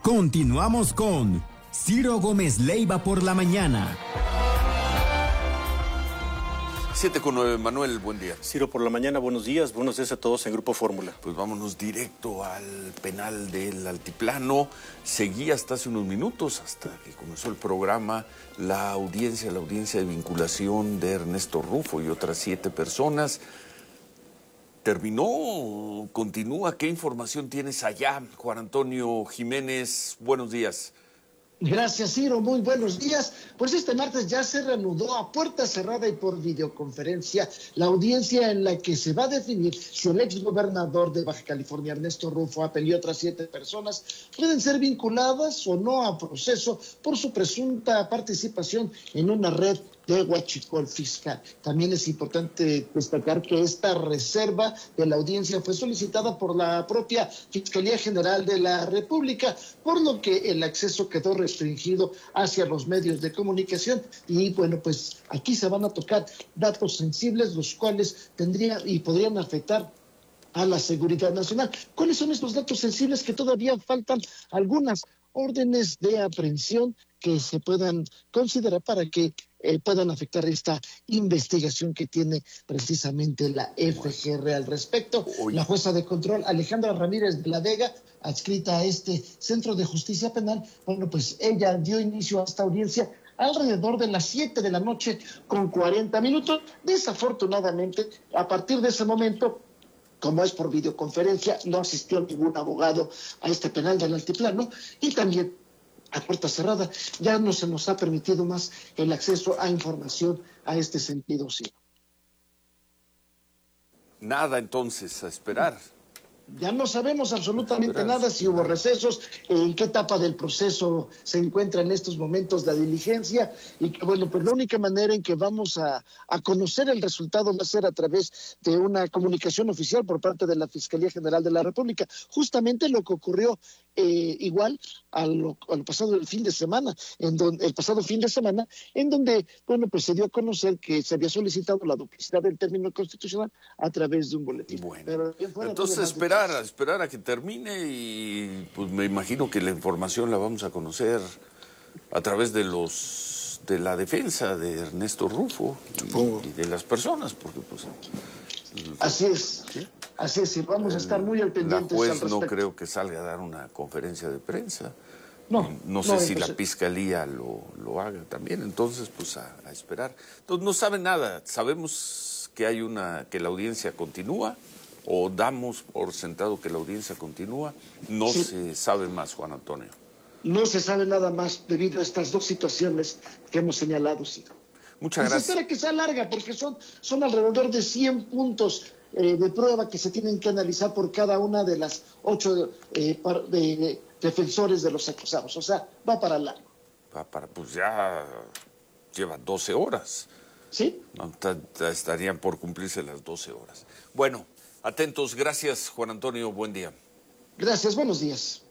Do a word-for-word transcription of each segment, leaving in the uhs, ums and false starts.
Continuamos con Ciro Gómez Leiva por la mañana. siete con nueve, Manuel, buen día. Ciro por la mañana, buenos días, buenos días a todos en Grupo Fórmula. Pues vámonos directo al penal del Altiplano. Seguí hasta hace unos minutos, hasta que comenzó el programa, la audiencia, la audiencia de vinculación de Ernesto Rufo y otras siete personas. ¿Terminó? ¿Continúa? ¿Qué información tienes allá? Juan Antonio Jiménez, buenos días. Gracias, Ciro. Muy buenos días. Pues este martes ya se reanudó a puerta cerrada y por videoconferencia la audiencia en la que se va a definir si el exgobernador de Baja California, Ernesto Rufo, Apel y otras siete personas pueden ser vinculadas o no a proceso por su presunta participación en una red de huachicol fiscal. También es importante destacar que esta reserva de la audiencia fue solicitada por la propia Fiscalía General de la República, por lo que el acceso quedó restringido hacia los medios de comunicación y bueno, pues aquí se van a tocar datos sensibles, los cuales tendrían y podrían afectar a la seguridad nacional. ¿Cuáles son estos datos sensibles? Que todavía faltan algunas órdenes de aprehensión que se puedan considerar para que eh, puedan afectar esta investigación que tiene precisamente la F G R al respecto. La jueza de control Alejandra Ramírez de la Vega, adscrita a este Centro de Justicia Penal, bueno, pues ella dio inicio a esta audiencia alrededor de las siete de la noche con cuarenta minutos. Desafortunadamente, a partir de ese momento, como es por videoconferencia, no asistió ningún abogado a este penal del Altiplano y también a puerta cerrada ya no se nos ha permitido más el acceso a información a este sentido, sí. Nada entonces, a esperar. Ya no sabemos absolutamente nada, si hubo recesos, en qué etapa del proceso se encuentra en estos momentos la diligencia, y que bueno, pues la única manera en que vamos a, a conocer el resultado va a ser a través de una comunicación oficial por parte de la Fiscalía General de la República. Justamente lo que ocurrió eh, igual a lo, a lo pasado el fin de semana, en donde, el pasado fin de semana, en donde, bueno, pues se dio a conocer que se había solicitado la duplicidad del término constitucional a través de un boletín. Bueno, Pero, entonces esperar. A esperar a que termine y pues me imagino que la información la vamos a conocer a través de los de la defensa de Ernesto Rufo y, y de las personas, porque pues así es, ¿sí? Así es, y vamos a estar muy al pendiente. La juez no creo que salga a dar una conferencia de prensa. No, no sé no, si entonces... la fiscalía lo, lo haga también, entonces pues a, a esperar. Entonces no saben nada, sabemos que hay una que la audiencia continúa. ¿O damos por sentado que la audiencia continúa? No sí. Se sabe más, Juan Antonio. No se sabe nada más debido a estas dos situaciones que hemos señalado, sí. Muchas y gracias. Se espera que sea larga porque son, son alrededor de cien puntos eh, de prueba que se tienen que analizar por cada una de las ocho eh, par, de, de defensores de los acusados. O sea, va para largo. Va para, pues ya lleva doce horas. ¿Sí? No, estarían por cumplirse las doce horas. Bueno. Atentos, gracias Juan Antonio, buen día. Gracias, buenos días.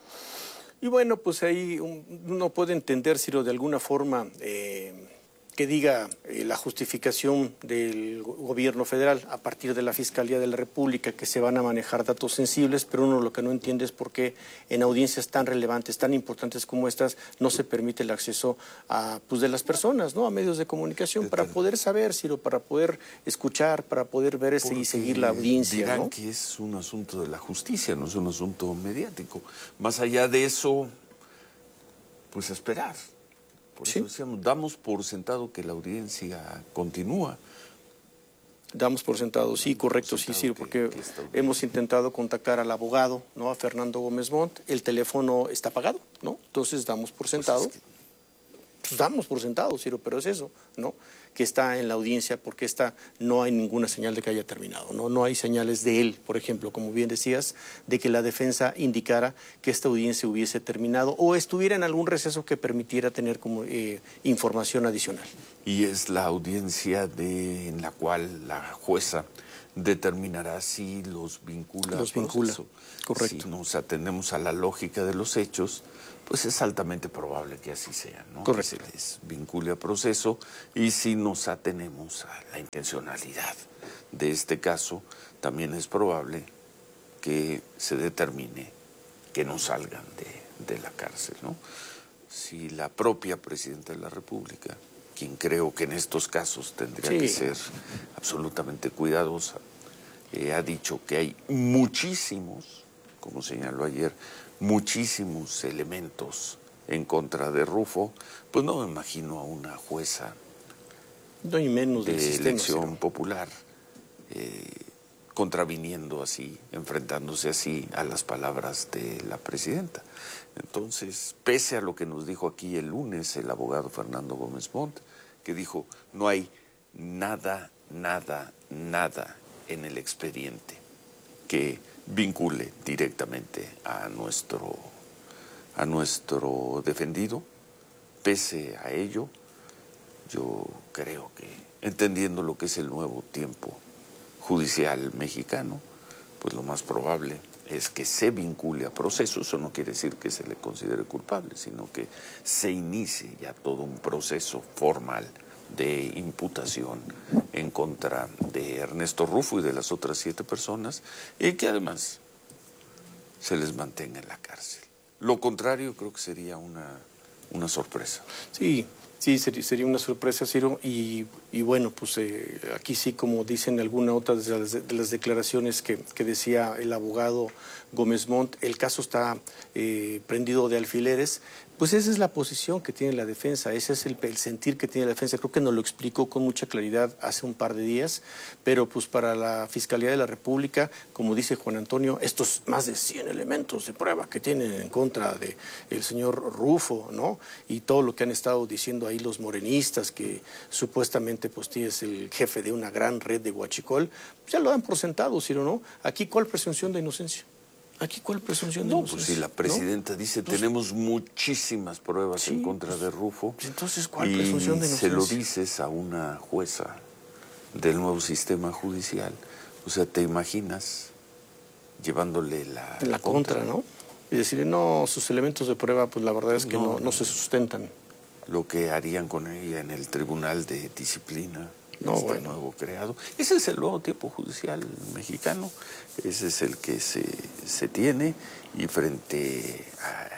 Y bueno, pues ahí uno puede entender, Ciro, de alguna forma eh, que diga eh, la justificación del gobierno federal a partir de la Fiscalía de la República que se van a manejar datos sensibles, pero uno lo que no entiende es por qué en audiencias tan relevantes, tan importantes como estas, no se permite el acceso a, pues, de las personas, ¿no? A medios de comunicación para poder saber, Ciro, para poder escuchar, para poder ver ese y seguir la audiencia. Dirán, ¿no? que es un asunto de la justicia, no es un asunto mediático. Más allá de eso, pues esperar. Por eso decíamos, damos por sentado que la audiencia continúa. Damos por sentado, sí, correcto, sí, sí, porque hemos intentado contactar al abogado, ¿no? A Fernando Gómez Montt, el teléfono está apagado, ¿no? Entonces damos por sentado, pues, es que... pues damos por sentado, Ciro, pero es eso, ¿no? Que está en la audiencia porque esta no hay ninguna señal de que haya terminado, ¿no? No hay señales de él, por ejemplo, como bien decías, de que la defensa indicara que esta audiencia hubiese terminado o estuviera en algún receso que permitiera tener como eh, información adicional. Y es la audiencia de, en la cual la jueza determinará si los vincula los al vincula, proceso. correcto. Si nos atendemos a la lógica de los hechos, pues es altamente probable que así sea, ¿no? Correcto. Que se les vincule a proceso, y si nos atenemos a la intencionalidad de este caso, también es probable que se determine que no salgan de, de la cárcel, ¿no? Si la propia Presidenta de la República, quien creo que en estos casos tendría sí. que ser absolutamente cuidadosa, eh, ha dicho que hay muchísimos, como señaló ayer, muchísimos elementos en contra de Rufo, pues no me imagino a una jueza no hay menos de sistema, elección sí. popular eh, contraviniendo así, enfrentándose así a las palabras de la presidenta. Entonces, pese a lo que nos dijo aquí el lunes el abogado Fernando Gómez Montt, que dijo, no hay nada, nada, nada en el expediente que vincule directamente a nuestro, a nuestro defendido. Pese a ello, yo creo que, entendiendo lo que es el nuevo tiempo judicial mexicano, pues lo más probable es que se vincule a proceso. Eso no quiere decir que se le considere culpable, sino que se inicie ya todo un proceso formal de imputación en contra de Ernesto Rufo y de las otras siete personas, y que además se les mantenga en la cárcel. Lo contrario creo que sería una, una sorpresa. Sí, sí, sería una sorpresa, Ciro, y, y bueno, pues eh, aquí sí, como dicen alguna otra de las, de las declaraciones que, que decía el abogado Gómez Montt, el caso está eh, prendido de alfileres. Pues esa es la posición que tiene la defensa, ese es el, el sentir que tiene la defensa. Creo que nos lo explicó con mucha claridad hace un par de días, pero pues para la Fiscalía de la República, como dice Juan Antonio, estos más de cien elementos de prueba que tienen en contra de el señor Rufo, ¿no? Y todo lo que han estado diciendo ahí los morenistas, que supuestamente pues es el jefe de una gran red de huachicol, pues ya lo dan por sentado, ¿sí o no? Aquí, ¿cuál presunción de inocencia? ¿Aquí cuál presunción de no, inocencia? Pues si la presidenta ¿no? dice, entonces, tenemos muchísimas pruebas sí, en contra pues, de Rufo. Entonces, ¿cuál presunción de inocencia? Y se lo dices a una jueza del nuevo sistema judicial. O sea, ¿te imaginas llevándole la, la contra, contra, ¿no? Y decirle, no, sus elementos de prueba, pues la verdad es que no, no, no se sustentan. Lo que harían con ella en el Tribunal de Disciplina. No, este bueno. nuevo creado. Ese es el nuevo tiempo judicial mexicano, ese es el que se, se tiene, y frente a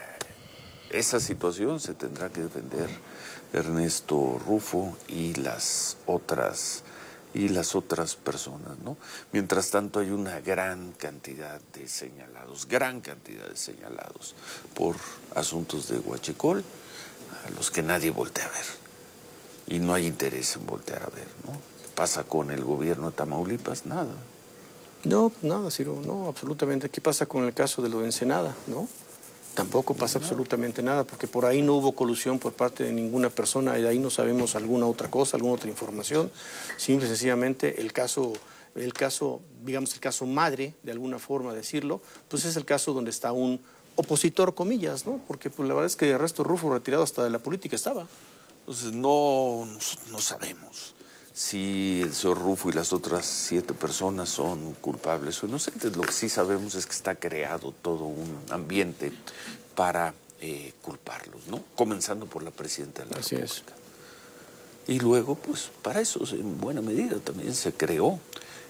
esa situación se tendrá que defender Ernesto Rufo y las otras y las otras personas, ¿no? Mientras tanto hay una gran cantidad de señalados, gran cantidad de señalados por asuntos de huachicol, a los que nadie voltea a ver. Y no hay interés en voltear a ver, ¿no? ¿Qué pasa con el gobierno de Tamaulipas? Nada. No, nada, Ciro, no, absolutamente. ¿Qué pasa con el caso de lo de Ensenada, no? Tampoco pasa no. absolutamente nada, porque por ahí no hubo colusión por parte de ninguna persona, y de ahí no sabemos alguna otra cosa, alguna otra información. Simple y sencillamente el caso, el caso, digamos, el caso madre, de alguna forma decirlo, pues es el caso donde está un opositor, comillas, ¿no? Porque pues, la verdad es que Ernesto Rufo, retirado hasta de la política, estaba. Entonces no, no sabemos si el señor Rufo y las otras siete personas son culpables o inocentes. Lo que sí sabemos es que está creado todo un ambiente para eh, culparlos, ¿no? Comenzando por la presidenta de la Así República. Es. Y luego, pues, para eso en buena medida también se creó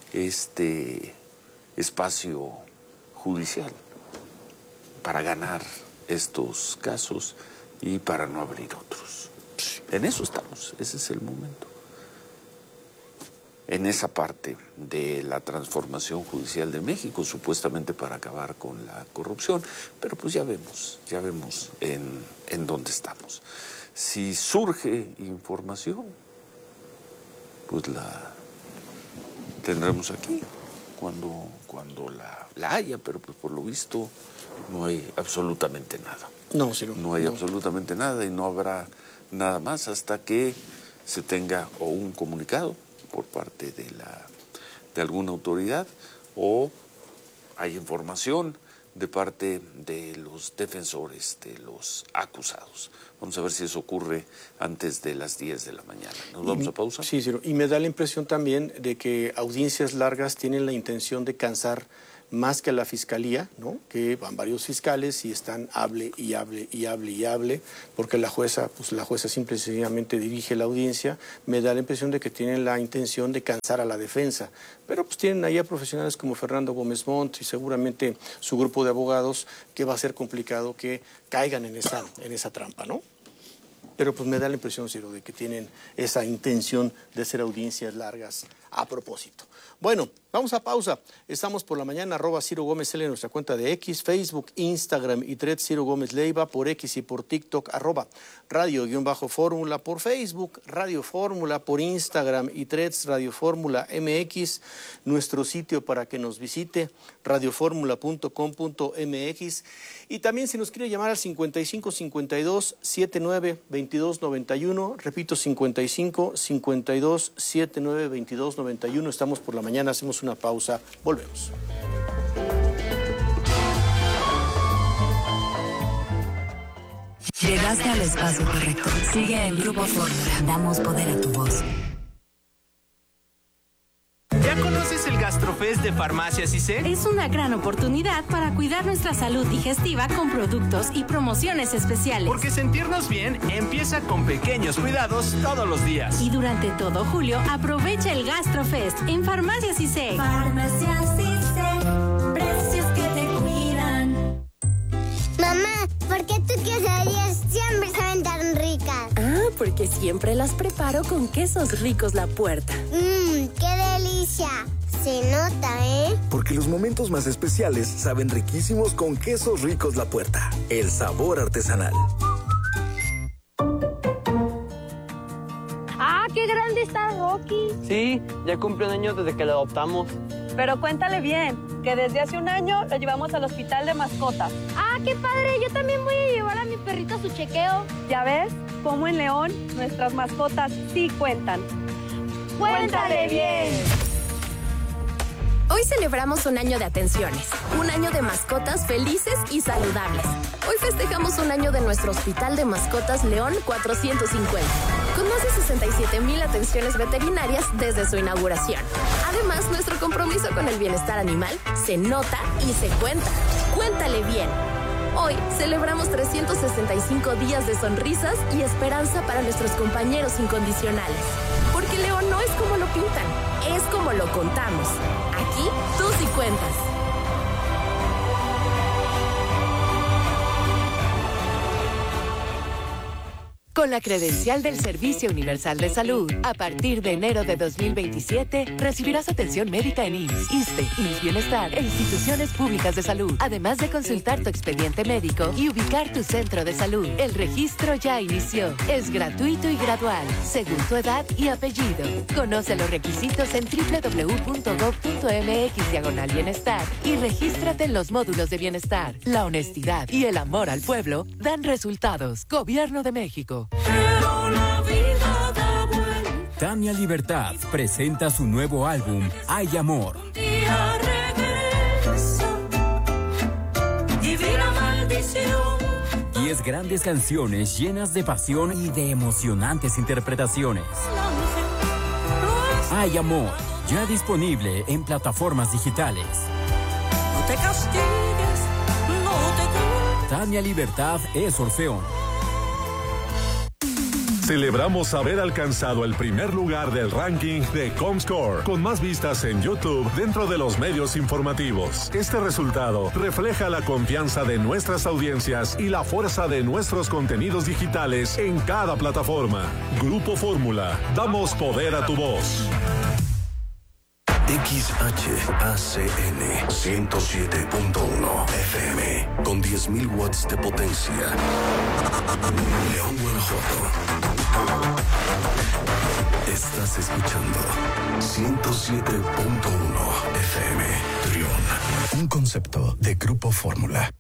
este espacio judicial para ganar estos casos y para no abrir otros. En eso estamos, ese es el momento. En esa parte de la transformación judicial de México, supuestamente para acabar con la corrupción, pero pues ya vemos, ya vemos en, en dónde estamos. Si surge información, pues la tendremos aquí cuando, cuando la, la haya, pero pues por lo visto no hay absolutamente nada. No, sí, no. No hay no. absolutamente nada y no habrá nada más hasta que se tenga o un comunicado por parte de, la, de alguna autoridad o hay información de parte de los defensores de los acusados. Vamos a ver si eso ocurre antes de las diez de la mañana. ¿Nos vamos y, a pausa? Sí, Ciro. Y me da la impresión también de que audiencias largas tienen la intención de cansar más que a la fiscalía, ¿no? Que van varios fiscales y están hable y hable y hable y hable, porque la jueza, pues la jueza simple y sencillamente dirige la audiencia. Me da la impresión de que tienen la intención de cansar a la defensa, pero pues tienen ahí a profesionales como Fernando Gómez Montt y seguramente su grupo de abogados, que va a ser complicado que caigan en esa, en esa trampa, ¿no? Pero pues me da la impresión, Ciro, de que tienen esa intención de hacer audiencias largas a propósito. Bueno, vamos a pausa. Estamos por la mañana, arroba Ciro Gómez L en nuestra cuenta de X, Facebook, Instagram y Threads Ciro Gómez Leiva, por X y por TikTok, arroba Radio-Fórmula, por Facebook, Radio Fórmula, por Instagram y Threads Radio Fórmula M X, nuestro sitio para que nos visite, radioformula punto com punto m x, y también si nos quiere llamar al cincuenta y cinco cincuenta y dos setenta y nueve veintidós noventa y uno, repito, cincuenta y cinco cincuenta y dos setenta y nueve veintidós noventa y uno, estamos por la mañana, hacemos una pausa, volvemos. Llegaste al espacio correcto. Sigue en Grupo Fórmula. Damos poder a tu voz. ¿Ya conoces el GastroFest de Farmacias I C E? Es una gran oportunidad para cuidar nuestra salud digestiva con productos y promociones especiales. Porque sentirnos bien empieza con pequeños cuidados todos los días. Y durante todo julio, aprovecha el GastroFest en Farmacias I C E. Farmacias I C E, precios que te cuidan. Mamá, ¿por qué tus quesadillas siempre saben tan ricas? Ah, porque siempre las preparo con quesos ricos La Puerta. Mmm, qué delicia. Se nota, ¿eh? Porque los momentos más especiales saben riquísimos con quesos ricos La Puerta. El sabor artesanal. ¡Ah, qué grande está Rocky! Sí, ya cumplió un año desde que lo adoptamos. Pero cuéntale bien, que desde hace un año lo llevamos al hospital de mascotas. ¡Ah, qué padre! Yo también voy a llevar a mi perrito a su chequeo. ¿Ya ves? Como en León, nuestras mascotas sí cuentan. ¡Cuéntale bien! Hoy celebramos un año de atenciones, un año de mascotas felices y saludables. Hoy festejamos un año de nuestro Hospital de Mascotas León cuatrocientos cincuenta, con más de sesenta y siete mil atenciones veterinarias desde su inauguración. Además, nuestro compromiso con el bienestar animal se nota y se cuenta. ¡Cuéntale bien! Hoy celebramos trescientos sesenta y cinco días de sonrisas y esperanza para nuestros compañeros incondicionales. Porque León no es como lo pintan, es como lo contamos. Aquí tú sí cuentas. Con la credencial del Servicio Universal de Salud, a partir de enero de dos mil veintisiete, recibirás atención médica en I M S S, ISSSTE, I M S S Bienestar e instituciones públicas de salud, además de consultar tu expediente médico y ubicar tu centro de salud. El registro ya inició. Es gratuito y gradual, según tu edad y apellido. Conoce los requisitos en doble u doble u doble u punto gob punto m x diagonal bienestar y regístrate en los módulos de bienestar. La honestidad y el amor al pueblo dan resultados. Gobierno de México. Pero la vida da vuelta. Tania Libertad presenta su nuevo álbum Hay Amor. Un día regresa, divina maldición. Diez grandes canciones llenas de pasión y de emocionantes interpretaciones. Hay Amor, ya disponible en plataformas digitales. No te castigues, no te culpes. Tania Libertad es Orfeón. Celebramos haber alcanzado el primer lugar del ranking de Comscore, con más vistas en YouTube dentro de los medios informativos. Este resultado refleja la confianza de nuestras audiencias y la fuerza de nuestros contenidos digitales en cada plataforma. Grupo Fórmula, damos poder a tu voz. X H A C N ciento siete punto uno F M con diez mil watts de potencia. León, Guanajuato. Estás escuchando ciento siete punto uno F M. Trión, un concepto de Grupo Fórmula.